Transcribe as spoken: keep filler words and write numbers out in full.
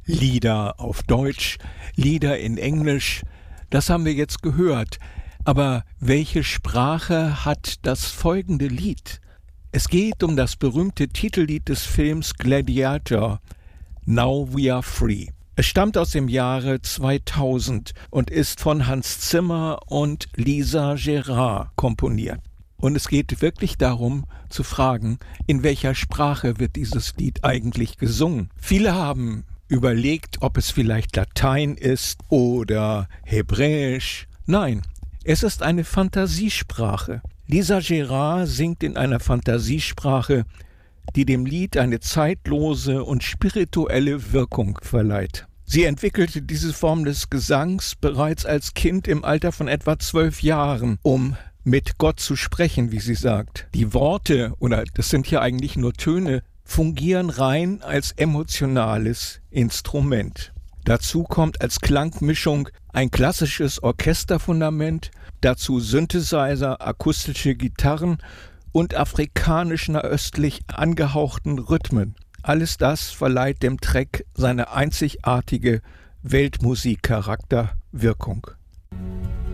Lieder auf Deutsch, Lieder in Englisch, das haben wir jetzt gehört. Aber welche Sprache hat das folgende Lied? Es geht um das berühmte Titellied des Films Gladiator, Now We Are Free. Es stammt aus dem Jahre zweitausend und ist von Hans Zimmer und Lisa Gerrard komponiert. Und es geht wirklich darum, zu fragen, in welcher Sprache wird dieses Lied eigentlich gesungen. Viele haben überlegt, ob es vielleicht Latein ist oder Hebräisch. Nein, es ist eine Fantasiesprache. Lisa Gerrard singt in einer Fantasiesprache, die dem Lied eine zeitlose und spirituelle Wirkung verleiht. Sie entwickelte diese Form des Gesangs bereits als Kind im Alter von etwa zwölf Jahren, um mit Gott zu sprechen, wie sie sagt. Die Worte, oder das sind ja eigentlich nur Töne, fungieren rein als emotionales Instrument. Dazu kommt als Klangmischung ein klassisches Orchesterfundament, dazu Synthesizer, akustische Gitarren und afrikanisch nahöstlich angehauchten Rhythmen. Alles das verleiht dem Track seine einzigartige Weltmusikcharakterwirkung.